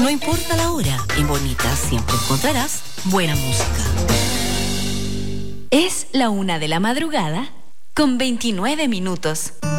No importa la hora, en Bonita siempre encontrarás buena música. Es la 1:00 de la madrugada con 29 minutos.